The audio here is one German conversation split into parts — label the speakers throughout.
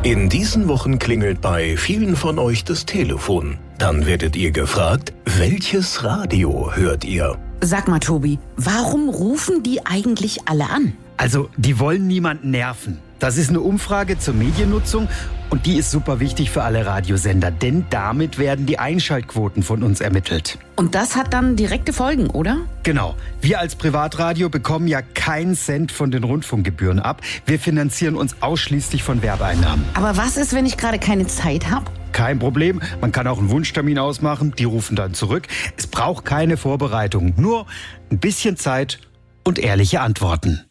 Speaker 1: In diesen Wochen klingelt bei vielen von euch das Telefon. Dann werdet ihr gefragt, welches Radio hört ihr?
Speaker 2: Sag mal, Tobi, warum rufen die eigentlich alle an?
Speaker 3: Also, die wollen niemanden nerven. Das ist eine Umfrage zur Mediennutzung und die ist super wichtig für alle Radiosender, denn damit werden die Einschaltquoten von uns ermittelt.
Speaker 2: Und das hat dann direkte Folgen, oder?
Speaker 3: Genau. Wir als Privatradio bekommen ja keinen Cent von den Rundfunkgebühren ab. Wir finanzieren uns ausschließlich von Werbeeinnahmen.
Speaker 2: Aber was ist, wenn ich gerade keine Zeit habe?
Speaker 3: Kein Problem. Man kann auch einen Wunschtermin ausmachen. Die rufen dann zurück. Es braucht keine Vorbereitung. Nur ein bisschen Zeit und ehrliche Antworten.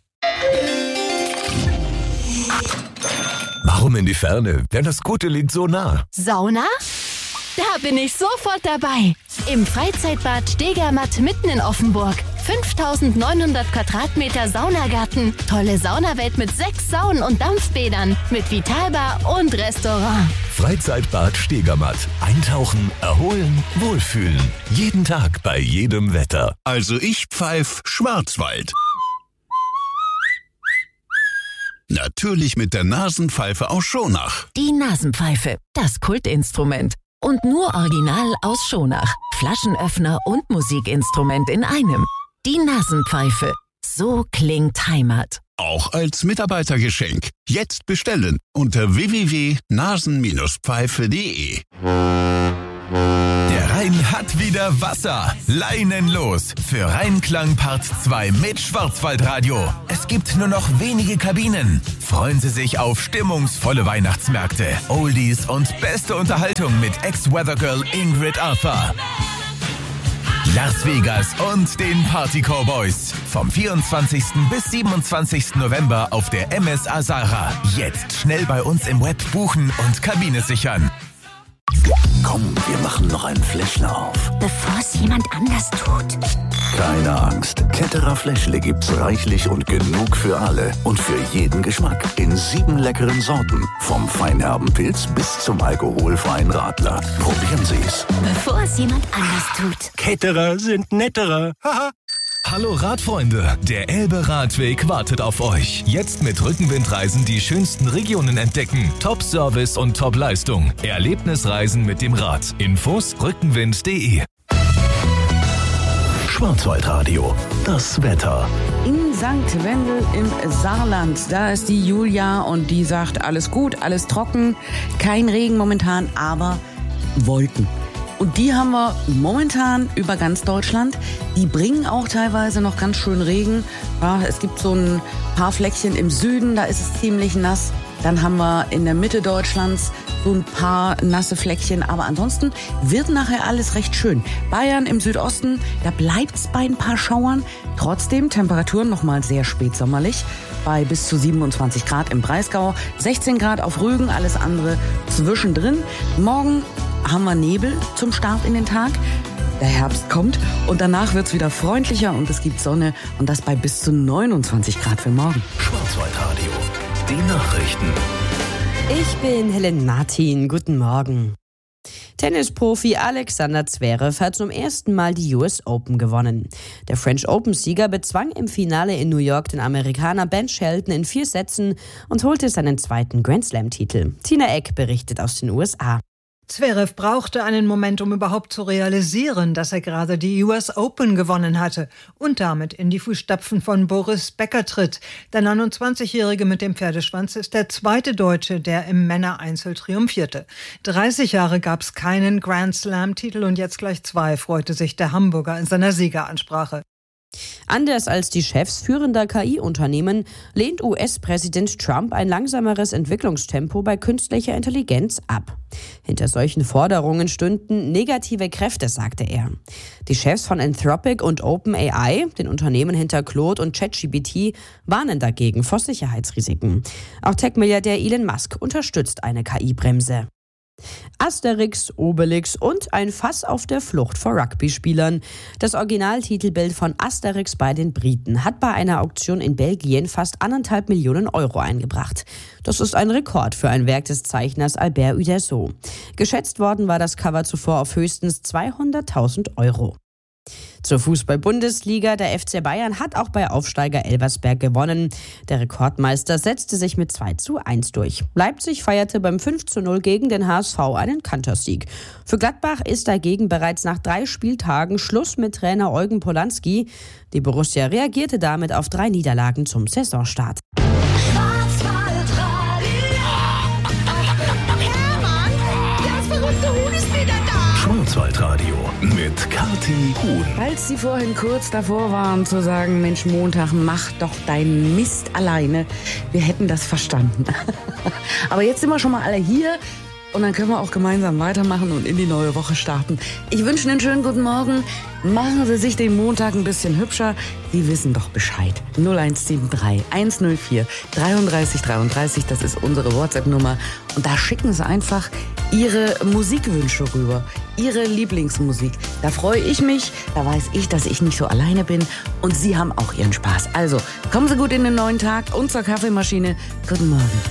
Speaker 4: Warum in die Ferne, wenn das Gute liegt so nah?
Speaker 5: Sauna? Da bin ich sofort dabei. Im Freizeitbad Stegermatt mitten in Offenburg. 5.900 Quadratmeter Saunagarten. Tolle Saunawelt mit 6 Saunen und Dampfbädern. Mit Vitalbar und Restaurant.
Speaker 4: Freizeitbad Stegermatt. Eintauchen, erholen, wohlfühlen. Jeden Tag bei jedem Wetter.
Speaker 6: Also ich pfeif Schwarzwald. Natürlich mit der Nasenpfeife aus Schonach.
Speaker 5: Die Nasenpfeife, das Kultinstrument. Und nur original aus Schonach. Flaschenöffner und Musikinstrument in einem. Die Nasenpfeife. So klingt Heimat.
Speaker 6: Auch als Mitarbeitergeschenk. Jetzt bestellen unter www.nasen-pfeife.de.
Speaker 4: Der Rhein hat wieder Wasser. Leinen los für Rheinklang Part 2 mit Schwarzwaldradio. Es gibt nur noch wenige Kabinen. Freuen Sie sich auf stimmungsvolle Weihnachtsmärkte, Oldies und beste Unterhaltung mit Ex-Weathergirl Ingrid Arthur. Las Vegas und den Party Cowboys. Vom 24. bis 27. November auf der MSA Sarah. Jetzt schnell bei uns im Web buchen und Kabine sichern.
Speaker 1: Komm, wir machen noch einen Fläschler auf.
Speaker 7: Bevor es jemand anders tut.
Speaker 1: Keine Angst, Ketterer Fläschle gibt's reichlich und genug für alle und für jeden Geschmack. In 7 leckeren Sorten, vom feinherben Pilz bis zum alkoholfreien Radler. Probieren Sie's.
Speaker 7: Bevor es jemand anders tut.
Speaker 8: Ketterer sind netterer. Haha.
Speaker 4: Hallo Radfreunde, der Elbe-Radweg wartet auf euch. Jetzt mit Rückenwindreisen die schönsten Regionen entdecken. Top-Service und Top-Leistung. Erlebnisreisen mit dem Rad. Infos rückenwind.de.
Speaker 1: Schwarzwaldradio, das Wetter.
Speaker 2: In St. Wendel im Saarland, da ist die Julia und die sagt, alles gut, alles trocken, kein Regen momentan, aber Wolken. Und die haben wir momentan über ganz Deutschland. Die bringen auch teilweise noch ganz schön Regen. Ja, es gibt so ein paar Fleckchen im Süden, da ist es ziemlich nass. Dann haben wir in der Mitte Deutschlands so ein paar nasse Fleckchen. Aber ansonsten wird nachher alles recht schön. Bayern im Südosten, da bleibt's bei ein paar Schauern. Trotzdem Temperaturen nochmal sehr spätsommerlich. Bei bis zu 27 Grad im Breisgau, 16 Grad auf Rügen, alles andere zwischendrin. Morgen haben wir Nebel zum Start in den Tag. Der Herbst kommt und danach wird's wieder freundlicher und es gibt Sonne und das bei bis zu 29 Grad für morgen.
Speaker 1: Schwarzwaldradio, die Nachrichten.
Speaker 9: Ich bin Helen Martin. Guten Morgen. Tennisprofi Alexander Zverev hat zum ersten Mal die US Open gewonnen. Der French Open-Sieger bezwang im Finale in New York den Amerikaner Ben Shelton in 4 Sätzen und holte seinen 2. Grand Slam-Titel. Tina Eck berichtet aus den USA.
Speaker 10: Zverev brauchte einen Moment, um überhaupt zu realisieren, dass er gerade die US Open gewonnen hatte und damit in die Fußstapfen von Boris Becker tritt. Der 29-Jährige mit dem Pferdeschwanz ist der zweite Deutsche, der im Männereinzel triumphierte. 30 Jahre gab es keinen Grand Slam-Titel und jetzt gleich 2, freute sich der Hamburger in seiner Siegeransprache.
Speaker 9: Anders als die Chefs führender KI-Unternehmen lehnt US-Präsident Trump ein langsameres Entwicklungstempo bei künstlicher Intelligenz ab. Hinter solchen Forderungen stünden negative Kräfte, sagte er. Die Chefs von Anthropic und OpenAI, den Unternehmen hinter Claude und ChatGPT, warnen dagegen vor Sicherheitsrisiken. Auch Tech-Milliardär Elon Musk unterstützt eine KI-Bremse. Asterix, Obelix und ein Fass auf der Flucht vor Rugby-Spielern. Das Originaltitelbild von Asterix bei den Briten hat bei einer Auktion in Belgien fast 1,5 Millionen Euro eingebracht. Das ist ein Rekord für ein Werk des Zeichners Albert Uderzo. Geschätzt worden war das Cover zuvor auf höchstens 200.000 Euro. Zur Fußball-Bundesliga. Der FC Bayern hat auch bei Aufsteiger Elversberg gewonnen. Der Rekordmeister setzte sich mit 2:1 durch. Leipzig feierte beim 5:0 gegen den HSV einen Kantersieg. Für Gladbach ist dagegen bereits nach 3 Spieltagen Schluss mit Trainer Eugen Polanski. Die Borussia reagierte damit auf 3 Niederlagen zum Saisonstart.
Speaker 1: Schwarzwaldradio mit Kathi Huhn.
Speaker 2: Als Sie vorhin kurz davor waren zu sagen, Mensch, Montag, mach doch deinen Mist alleine, wir hätten das verstanden. Aber jetzt sind wir schon mal alle hier und dann können wir auch gemeinsam weitermachen und in die neue Woche starten. Ich wünsche Ihnen einen schönen guten Morgen. Machen Sie sich den Montag ein bisschen hübscher. Sie wissen doch Bescheid. 0173 104 33 33, das ist unsere WhatsApp-Nummer. Und da schicken Sie einfach Ihre Musikwünsche rüber, Ihre Lieblingsmusik. Da freue ich mich, da weiß ich, dass ich nicht so alleine bin und Sie haben auch Ihren Spaß. Also, kommen Sie gut in den neuen Tag und zur Kaffeemaschine. Guten Morgen.